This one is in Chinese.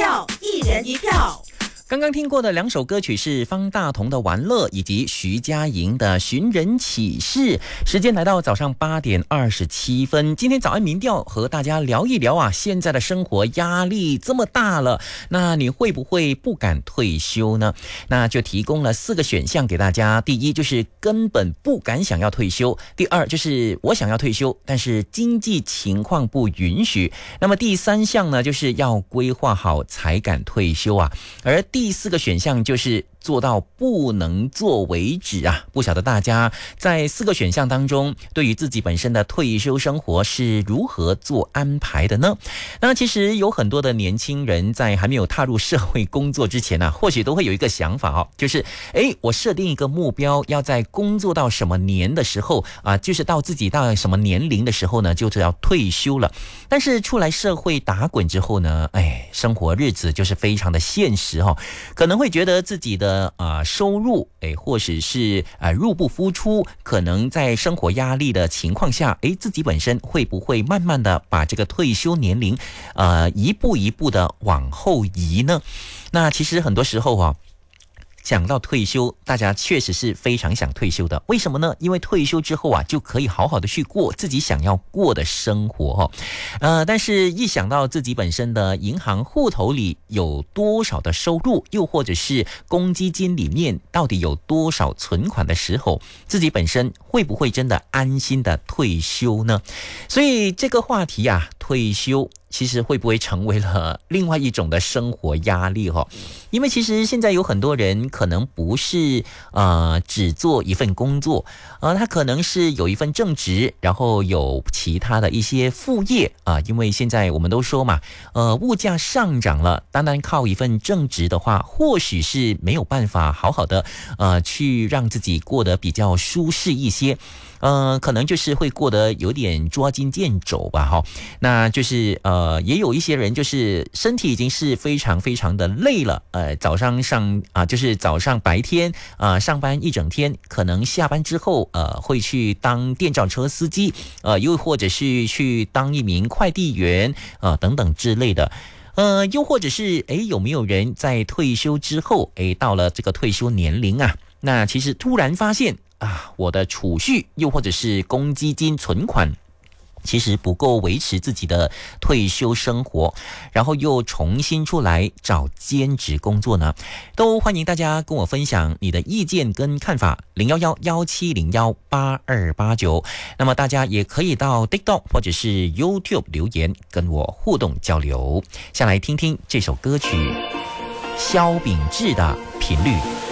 票，一人一票。 刚刚听过的两首歌曲是方大同的《玩乐》以及徐佳莹的《寻人启事》。时间来到早上8点27分，今天早安民调和大家聊一聊啊，现在的生活压力这么大了，那你会不会不敢退休呢？那就提供了4个选项给大家。第一就是根本不敢想要退休，第二就是我想要退休，但是经济情况不允许。那么第3项呢，就是要规划好才敢退休啊。而第4个选项就是做到不能做为止啊！不晓得大家在4个选项当中，对于自己本身的退休生活是如何做安排的呢？那其实有很多的年轻人在还没有踏入社会工作之前呢，或许都会有一个想法哦，就是我设定一个目标，要在工作到什么年的时候啊，就是到自己到什么年龄的时候呢，就是要退休了。但是出来社会打滚之后呢，生活日子就是非常的现实哦，可能会觉得自己的收入或者是入不敷出，可能在生活压力的情况下，自己本身会不会慢慢的把这个退休年龄一步一步的往后移呢？那其实很多时候啊，讲到退休，大家确实是非常想退休的。为什么呢？因为退休之后啊，就可以好好的去过自己想要过的生活但是一想到自己本身的银行户头里有多少的收入，又或者是公积金里面到底有多少存款的时候，自己本身会不会真的安心的退休呢？所以这个话题啊，退休其实会不会成为了另外一种的生活压力因为其实现在有很多人可能不是只做一份工作，他可能是有一份正职，然后有其他的一些副业因为现在我们都说嘛，物价上涨了，单单靠一份正职的话，或许是没有办法好好的去让自己过得比较舒适一些。可能就是会过得有点捉襟见肘吧那就是也有一些人就是身体已经是非常非常的累了，早上就是早上白天上班一整天，可能下班之后会去当电召车司机，又或者是去当一名快递员等等之类的。又或者是有没有人在退休之后到了这个退休年龄啊，那其实突然发现我的储蓄又或者是公积金存款其实不够维持自己的退休生活，然后又重新出来找兼职工作呢？都欢迎大家跟我分享你的意见跟看法，011-1701-8289。那么大家也可以到 TikTok 或者是 YouTube 留言跟我互动交流。下来听听这首歌曲，萧秉治的《频率》。